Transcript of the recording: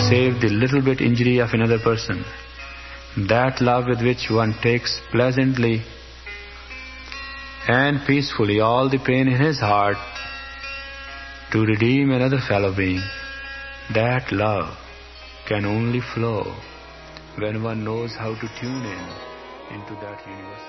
save the little bit injury of another person. That love with which one takes pleasantly and peacefully all the pain in his heart to redeem another fellow being. That love can only flow when one knows how to tune in into that universe.